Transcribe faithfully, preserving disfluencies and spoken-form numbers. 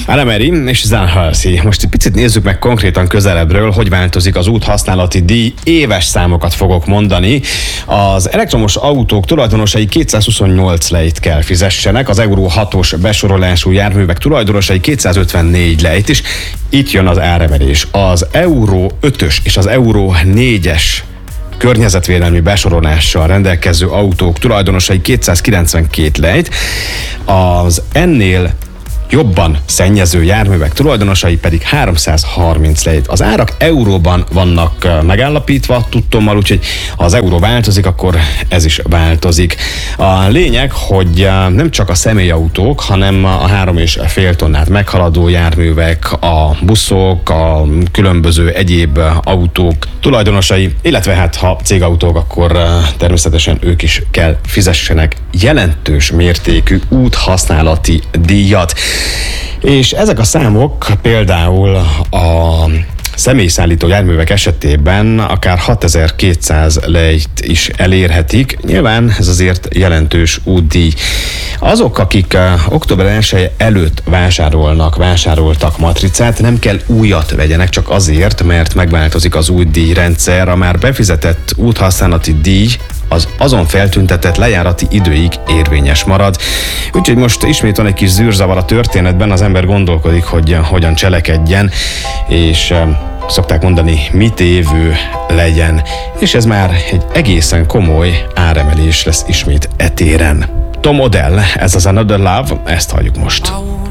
Arameri és Zanhalsi. Most egy picit nézzük meg konkrétan közelebbről, hogy változik az úthasználati díj. Éves számokat fogok mondani. Az elektromos autók tulajdonosai kétszázhuszonnyolc lejt kell fizessenek, az Euró hatos besorolású járművek tulajdonosai kétszázötvennégy lejt is. Itt jön az áremelés. Az Euró ötös és az Euró négyes környezetvédelmi besorolással rendelkező autók tulajdonosai kétszázkilencvenkét lejt, az ennél jobban szennyező járművek tulajdonosai pedig háromszázharminc lejt. Az árak euróban vannak megállapítva tudtommal, úgyhogy ha az euró változik, akkor ez is változik. A lényeg, hogy nem csak a személyautók, hanem a három és fél tonnát meghaladó járművek, a buszok, a különböző egyéb autók tulajdonosai, illetve hát ha cégautók, akkor természetesen ők is kell fizessenek jelentős mértékű úthasználati díjat. És ezek a számok például a személyszállító járművek esetében akár hatezer-kétszáz lejt is elérhetik. Nyilván ez azért jelentős útdíj. Azok, akik október elseje előtt vásárolnak, vásároltak matricát, nem kell újat vegyenek csak azért, mert megváltozik az útdíjrendszer. A már befizetett úthasználati díj az azon feltüntetett lejárati időig érvényes marad. Úgyhogy most ismét van egy kis zűrzavar a történetben, az ember gondolkodik, hogy hogyan cselekedjen, és szokták mondani, mit évő legyen, és ez már egy egészen komoly áremelés lesz ismét etéren. Tom Odell, ez az Another Love, ezt halljuk most.